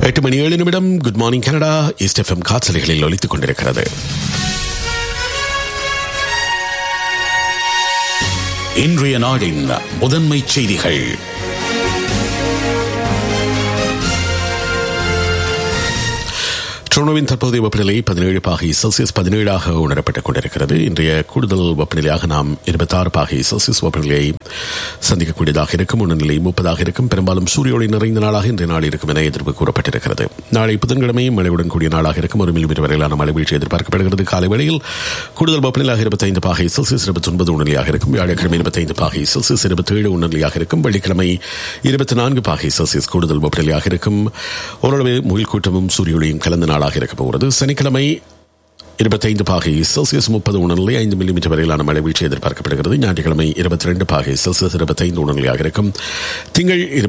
8:07 good morning Canada east FM காற்றலைகளில் ஒலித்துக் கொண்டிருக்கிறது. இன்றைய நாளின் முதன்மை செய்திகள். டொரண்டோவின் தற்போதைய வெப்பநிலை 17 பாகை செல்சியஸ் 17 உணரப்பட்டுக் கொண்டிருக்கிறது. இன்றைய கூடுதல் வெப்பநிலையாக நாம் 26 பாகை செல்சியஸ் வெப்பநிலையை சந்திக்கக்கூடியதாக இருக்கும். உணர்நிலை 30 இருக்கும். பெரும்பாலும் சூரிய ஒளி நிறைந்த நாளாக இன்றைய நாள் இருக்கும் என எதிர்ப்பு கூறப்பட்டிருக்கிறது. நாளை புதன்கிழமை மழையுடன் கூடிய நாளாக இருக்கும். 1 மில்லிமீட்டர் வரையிலான மழை வீழ்ச்சி எதிர்பார்க்கப்படுகிறது. காலை வேளையில் கூடுதல் வெப்பநிலையாக 25 பாகை செல்சியஸ் 29 உணர்நிலையாக இருக்கும். வியாழக்கிழமை 25 பாகை செல்சியஸ் 27 உணர்நிலையாக இருக்கும். வெள்ளிக்கிழமை 24 பாகை செல்சியஸ் கூடுதல் வெப்பநிலையாக இருக்கும். ஓரளவு முகில் கூட்டமும் சூரிய ஒளியும் கலந்த நாளாக இருக்க போகிறது. சனிக்கிழமை 25 பாகை செல்சியஸ் 30 உணர்நிலை 5 மில்லிமீட்டர் வரையிலான மழை வீழ்ச்சி எதிர்பார்க்கப்படுகிறது. ஞாயிற்றுக்கிழமை 22 பாகை செல்சியஸ் 25 உணர்நிலையாக இருக்கும். திங்கள்